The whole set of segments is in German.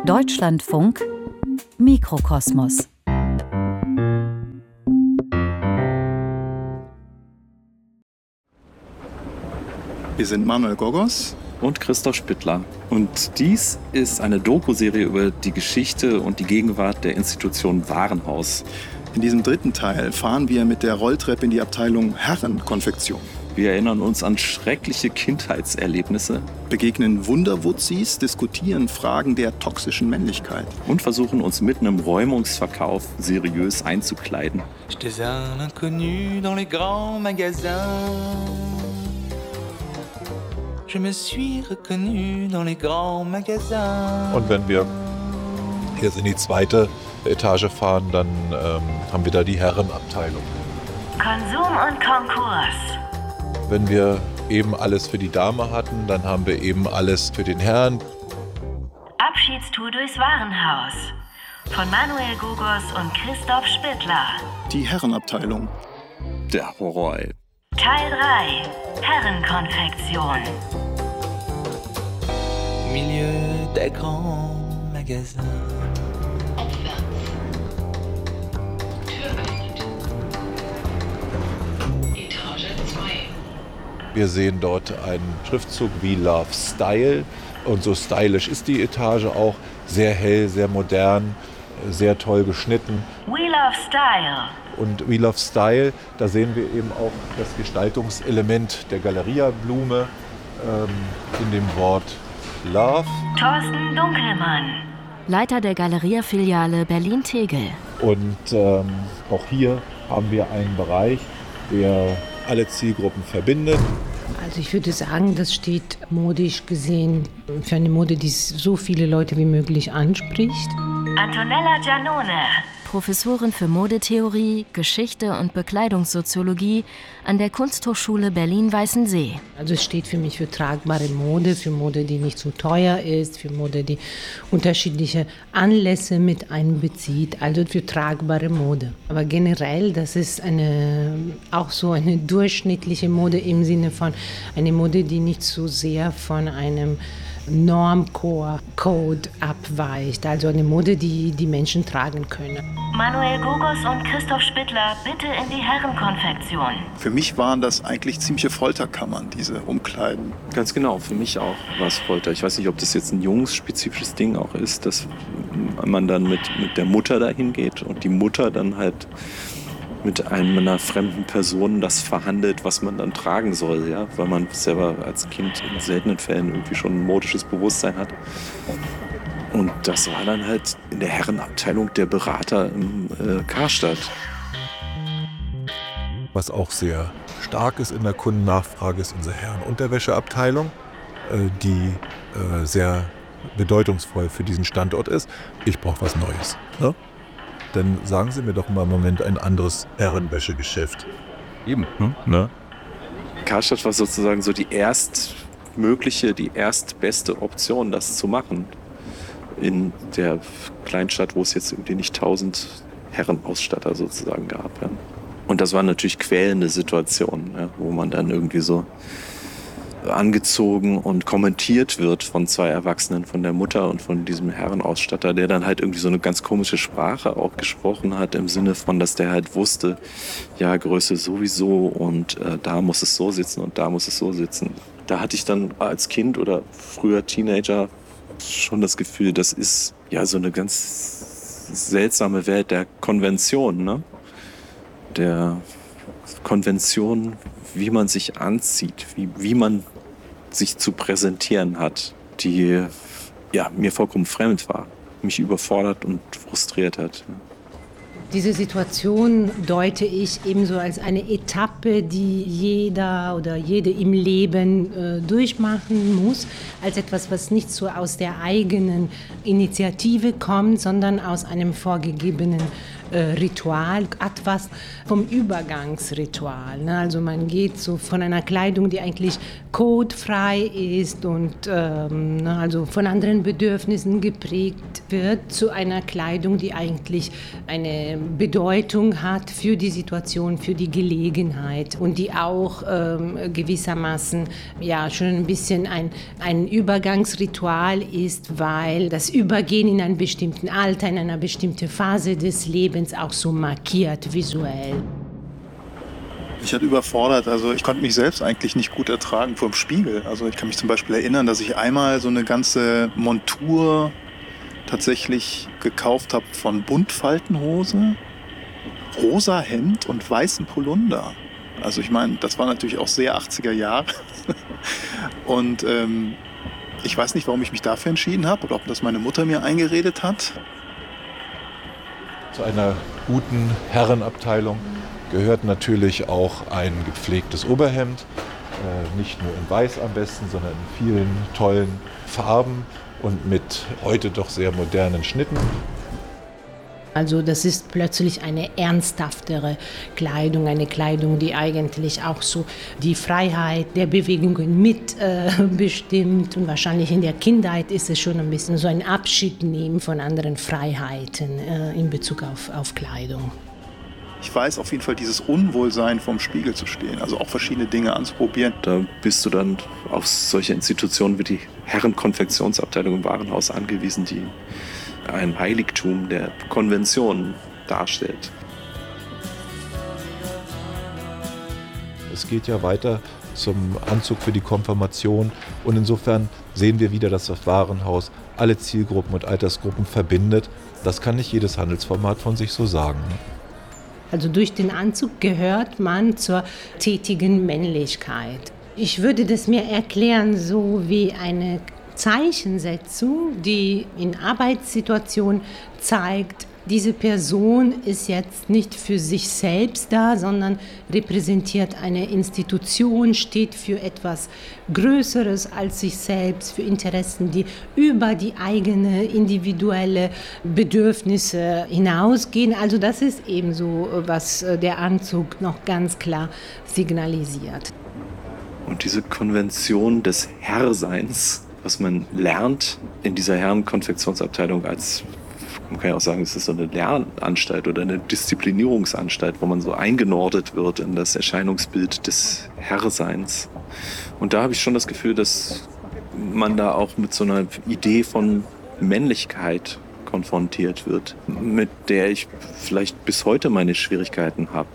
Deutschlandfunk Mikrokosmos. Wir sind Manuel Gogos und Christoph Spittler. Und dies ist eine Doku-Serie über die Geschichte und die Gegenwart der Institution Warenhaus. In diesem dritten Teil fahren wir mit der Rolltreppe in die Abteilung Herrenkonfektion. Wir erinnern uns an schreckliche Kindheitserlebnisse, Begegnen Wunderwutzis, diskutieren Fragen der toxischen Männlichkeit. und versuchen uns mitten im Räumungsverkauf seriös einzukleiden. J'étais un inconnu dans les grands magasins. Je me suis reconnu dans les grands magasins. Und wenn wir jetzt in die zweite Etage fahren, dann haben wir da die Herrenabteilung. Konsum und Konkurs. Wenn wir eben alles für die Dame hatten, dann haben wir eben alles für den Herrn. Abschiedstour durchs Warenhaus. Von Manuel Gogos und Christoph Spittler. Die Herrenabteilung. Der Horror, ey. Teil 3. Herrenkonfektion. Milieu des grands magasins. Wir sehen dort einen Schriftzug We Love Style. Und so stylisch ist die Etage auch. Sehr hell, sehr modern, sehr toll geschnitten. We Love Style. Und We Love Style, da sehen wir eben auch das Gestaltungselement der Galeria-Blume in dem Wort Love. Thorsten Dunkelmann. Leiter der Galeria-Filiale Berlin-Tegel. Und auch hier haben wir einen Bereich, der alle Zielgruppen verbindet. Also ich würde sagen, das steht modisch gesehen für eine Mode, die so viele Leute wie möglich anspricht. Antonella Giannone. Professorin für Modetheorie, Geschichte und Bekleidungssoziologie an der Kunsthochschule Berlin-Weißensee. Also es steht für mich für tragbare Mode, für Mode, die nicht zu teuer ist, für Mode, die unterschiedliche Anlässe mit einbezieht, also für tragbare Mode. Aber generell, das ist auch so eine durchschnittliche Mode im Sinne von eine Mode, die nicht so sehr von einem Normcore-Code abweicht, also eine Mode, die die Menschen tragen können. Manuel Gogos und Christoph Spittler, bitte in die Herrenkonfektion. Für mich waren das eigentlich ziemliche Folterkammern, diese Umkleiden. Ganz genau, für mich auch war es Folter. Ich weiß nicht, ob das jetzt ein jungsspezifisches Ding auch ist, dass man dann mit der Mutter dahin geht und die Mutter dann halt mit einer fremden Person das verhandelt, was man dann tragen soll, ja? Weil man selber als Kind in seltenen Fällen irgendwie schon ein modisches Bewusstsein hat. Und das war dann halt in der Herrenabteilung der Berater im Karstadt. Was auch sehr stark ist in der Kundennachfrage, ist unsere Herrenunterwäscheabteilung, die sehr bedeutungsvoll für diesen Standort ist. Ich brauche was Neues. Ne? Dann sagen Sie mir doch mal im Moment ein anderes Herrenwäschegeschäft. Eben. Ne? Karstadt war sozusagen so die erstbeste Option, das zu machen. In der Kleinstadt, wo es jetzt irgendwie nicht 1000 Herrenausstatter sozusagen gab. Ja. Und das war natürlich quälende Situation, ja, wo man dann irgendwie so angezogen und kommentiert wird von zwei Erwachsenen, von der Mutter und von diesem Herrenausstatter, der dann halt irgendwie so eine ganz komische Sprache auch gesprochen hat, im Sinne von, dass der halt wusste, ja, Größe sowieso und da muss es so sitzen und da muss es so sitzen. Da hatte ich dann als Kind oder früher Teenager schon das Gefühl, das ist ja so eine ganz seltsame Welt der Konvention, ne? Der Konvention, wie man sich anzieht, wie man sich zu präsentieren hat, die ja, mir vollkommen fremd war, mich überfordert und frustriert hat. Diese Situation deute ich ebenso als eine Etappe, die jeder oder jede im Leben durchmachen muss, als etwas, was nicht so aus der eigenen Initiative kommt, sondern aus einem vorgegebenen Ritual, etwas vom Übergangsritual. Also man geht so von einer Kleidung, die eigentlich codefrei ist und also von anderen Bedürfnissen geprägt wird, zu einer Kleidung, die eigentlich eine Bedeutung hat für die Situation, für die Gelegenheit und die auch gewissermaßen ja schon ein bisschen ein Übergangsritual ist, weil das Übergehen in einem bestimmten Alter, in einer bestimmten Phase des Lebens auch so markiert visuell. Ich hatte überfordert, also ich konnte mich selbst eigentlich nicht gut ertragen vor dem Spiegel. Also ich kann mich zum Beispiel erinnern, dass ich einmal so eine ganze Montur tatsächlich gekauft habe von Buntfaltenhose, rosa Hemd und weißen Polunder. Also ich meine, das war natürlich auch sehr 80er Jahre. Und ich weiß nicht, warum ich mich dafür entschieden habe oder ob das meine Mutter mir eingeredet hat. Zu einer guten Herrenabteilung gehört natürlich auch ein gepflegtes Oberhemd. Nicht nur in weiß am besten, sondern in vielen tollen Farben und mit heute doch sehr modernen Schnitten. Also das ist plötzlich eine ernsthaftere Kleidung, eine Kleidung, die eigentlich auch so die Freiheit der Bewegungen mit bestimmt. Und wahrscheinlich in der Kindheit ist es schon ein bisschen so ein Abschied nehmen von anderen Freiheiten in Bezug auf Kleidung. Ich weiß auf jeden Fall dieses Unwohlsein vorm Spiegel zu stehen, also auch verschiedene Dinge anzuprobieren. Da bist du dann auf solche Institutionen wie die Herrenkonfektionsabteilung im Warenhaus angewiesen, die ein Heiligtum der Konvention darstellt. Es geht ja weiter zum Anzug für die Konfirmation und insofern sehen wir wieder, dass das Warenhaus alle Zielgruppen und Altersgruppen verbindet. Das kann nicht jedes Handelsformat von sich so sagen. Also durch den Anzug gehört man zur tätigen Männlichkeit. Ich würde das mir erklären, so wie eine Zeichensetzung, die in Arbeitssituationen zeigt, diese Person ist jetzt nicht für sich selbst da, sondern repräsentiert eine Institution, steht für etwas Größeres als sich selbst, für Interessen, die über die eigene individuelle Bedürfnisse hinausgehen. Also das ist eben so, was der Anzug noch ganz klar signalisiert. Und diese Konvention des Herrseins, was man lernt in dieser Herrenkonfektionsabteilung man kann ja auch sagen, es ist so eine Lernanstalt oder eine Disziplinierungsanstalt, wo man so eingenordet wird in das Erscheinungsbild des Herrseins. Und da habe ich schon das Gefühl, dass man da auch mit so einer Idee von Männlichkeit konfrontiert wird, mit der ich vielleicht bis heute meine Schwierigkeiten habe.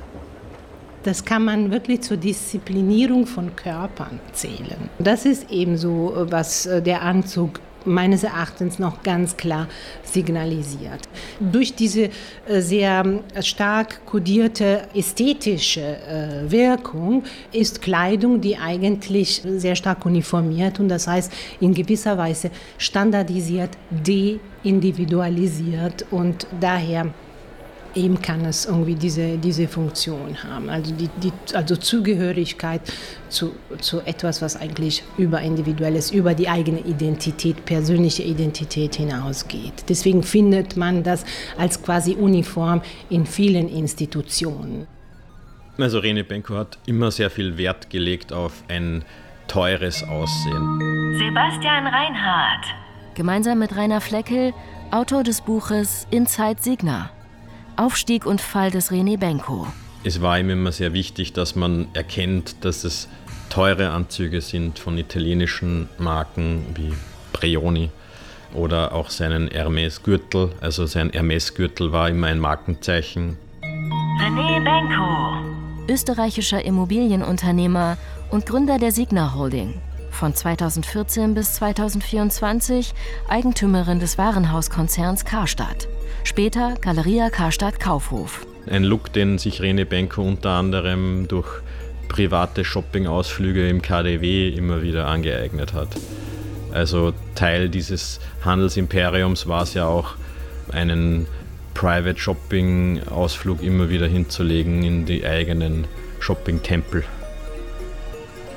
Das kann man wirklich zur Disziplinierung von Körpern zählen. Das ist eben so, was der Anzug meines Erachtens noch ganz klar signalisiert. Durch diese sehr stark kodierte ästhetische Wirkung ist Kleidung, die eigentlich sehr stark uniformiert und das heißt in gewisser Weise standardisiert, deindividualisiert und daher eben kann es irgendwie diese Funktion haben. Also Zugehörigkeit zu etwas, was eigentlich überindividuelles, über die eigene Identität, persönliche Identität hinausgeht. Deswegen findet man das als quasi Uniform in vielen Institutionen. Also Rene Benko hat immer sehr viel Wert gelegt auf ein teures Aussehen. Sebastian Reinhardt. Gemeinsam mit Rainer Fleckel, Autor des Buches Inside Signa. Aufstieg und Fall des Rene Benko. Es war ihm immer sehr wichtig, dass man erkennt, dass es teure Anzüge sind von italienischen Marken wie Brioni oder auch seinen Hermes-Gürtel. Also sein Hermes-Gürtel war immer ein Markenzeichen. Rene Benko. Österreichischer Immobilienunternehmer und Gründer der Signa Holding. Von 2014 bis 2024 Eigentümerin des Warenhauskonzerns Karstadt. Später Galeria Karstadt Kaufhof. Ein Look, den sich Rene Benko unter anderem durch private Shopping-Ausflüge im KaDeWe immer wieder angeeignet hat. Also Teil dieses Handelsimperiums war es ja auch, einen Private Shopping-Ausflug immer wieder hinzulegen in die eigenen Shopping-Tempel.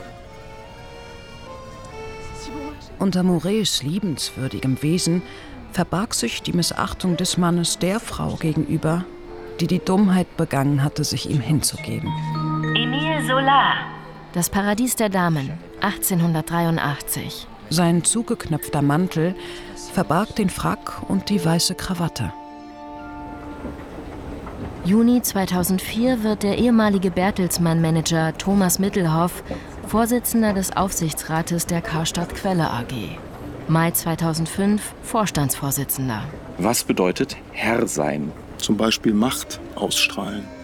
Unter Morets liebenswürdigem Wesen verbarg sich die Missachtung des Mannes der Frau gegenüber, die die Dummheit begangen hatte, sich ihm hinzugeben. Emile Zola. Das Paradies der Damen, 1883. Sein zugeknöpfter Mantel verbarg den Frack und die weiße Krawatte. Juni 2004 wird der ehemalige Bertelsmann-Manager Thomas Mittelhoff Vorsitzender des Aufsichtsrates der Karstadt Quelle AG. Mai 2005 Vorstandsvorsitzender. Was bedeutet Herr sein? Zum Beispiel Macht ausstrahlen.